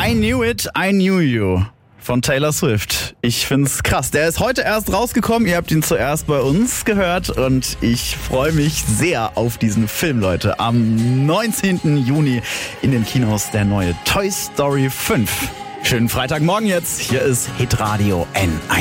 I Knew It, I Knew You von Taylor Swift. Ich find's krass. Der ist heute erst rausgekommen. Ihr habt ihn zuerst bei uns gehört und ich freue mich sehr auf diesen Film, Leute. Am 19. Juni in den Kinos der neue Toy Story 5. Schönen Freitagmorgen jetzt. Hier ist Hitradio N1.